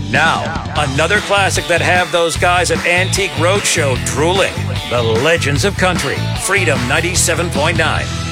Now, another classic that have those guys at Antique Roadshow drooling. The Legends of Country, Freedom 97.9.